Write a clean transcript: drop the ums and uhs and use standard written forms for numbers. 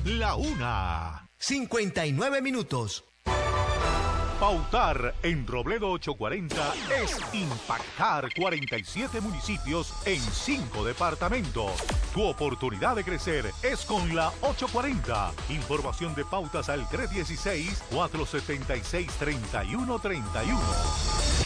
La Una. 59 minutos. Pautar en Robledo 840 es impactar 47 municipios en 5 departamentos. Tu oportunidad de crecer es con la 840. Información de pautas al 316-476-3131.